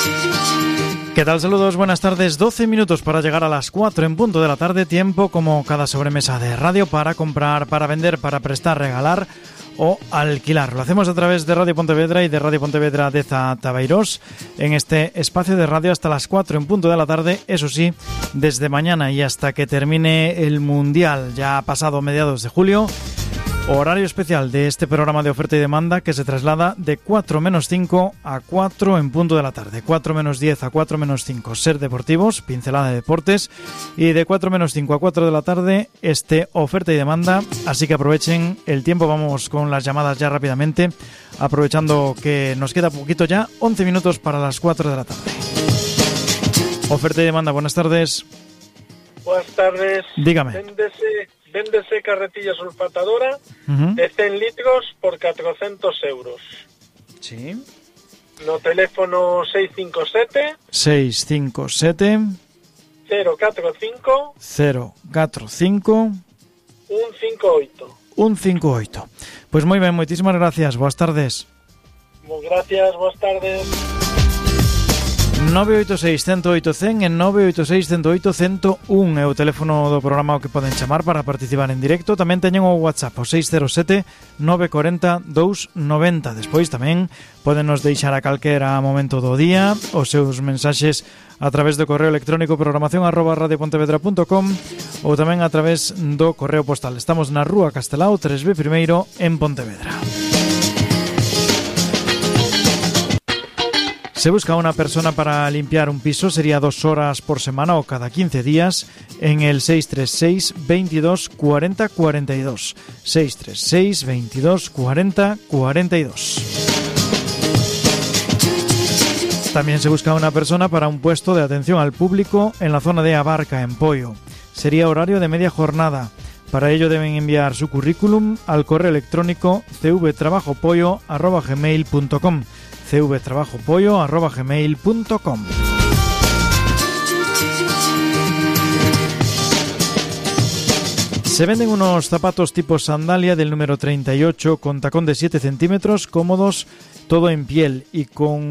¿Qué tal? Saludos, buenas tardes. 12 minutos para llegar a las 4 en punto de la tarde. Tiempo como cada sobremesa de radio para comprar, para vender, para prestar, regalar o alquilar. Lo hacemos a través de Radio Pontevedra y de Radio Pontevedra de Tabeiros en este espacio de radio hasta las 4 en punto de la tarde. Eso sí, desde mañana y hasta que termine el Mundial, ya ha pasado mediados de julio. Horario especial de este programa de oferta y demanda que se traslada de 4 menos 5 a 4 en punto de la tarde. 4 menos 10 a 4 menos 5, Ser Deportivos, pincelada de deportes. Y de 4 menos 5 a 4 de la tarde, oferta y demanda. Así que aprovechen el tiempo. Vamos con las llamadas ya rápidamente. Aprovechando que nos queda poquito ya, 11 minutos para las 4 de la tarde. Oferta y demanda, buenas tardes. Buenas tardes. Dígame. Véndese carretilla sulfatadora de 100 litros por 400 euros. Sí. No teléfono 657 045 158. Pues muy bien, muchísimas gracias. Buenas tardes. Gracias, buenas tardes. 986 108 100 e 986 108 101 é o teléfono do programa ao que poden chamar para participar en directo. Tamén teñen o WhatsApp, o 607 940 290. Despois tamén poden nos deixar a calquera momento do día os seus mensaxes a través do correo electrónico programación@radiopontevedra.com ou tamén a través do correo postal. Estamos na Rúa Castelao 3B Primeiro en Pontevedra. Se busca una persona para limpiar un piso, sería 2 horas por semana o cada 15 días en el 636 22 40 42. 636 22 40 42. También se busca una persona para un puesto de atención al público en la zona de Abarca, en Poio. Sería horario de media jornada. Para ello deben enviar su currículum al correo electrónico cvtrabajopoio@gmail.com. cvtrabajopoio@gmail.com. Se venden unos zapatos tipo sandalia del número 38 con tacón de 7 centímetros, cómodos, todo en piel y con